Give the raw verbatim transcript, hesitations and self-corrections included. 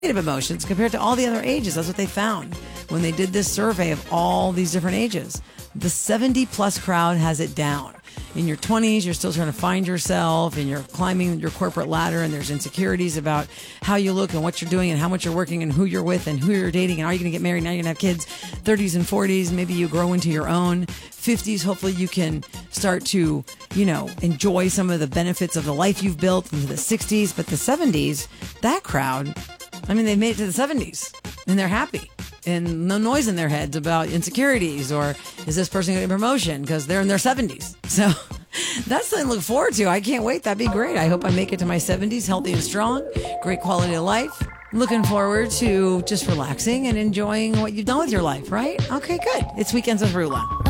emotions compared to all the other ages. That's what they found when they did this survey of all these different ages. The seventy plus crowd has it down. In your twenties, you're still trying to find yourself and you're climbing your corporate ladder and there's insecurities about how you look and what you're doing and how much you're working and who you're with and who you're dating and are you going to get married, now you're going to have kids. thirties and forties, maybe you grow into your own. fifties, hopefully you can start to, you know, enjoy some of the benefits of the life you've built. Into the sixties, but the seventies, that crowd, I mean, they've made it to the seventies and they're happy. And no noise in their heads about insecurities or is this person getting a promotion because they're in their seventies. So that's something to look forward to. I can't wait. That'd be great. I hope I make it to my seventies healthy and strong, great quality of life. Looking forward to just relaxing and enjoying what you've done with your life, right? Okay, good. It's Weekends with Rula.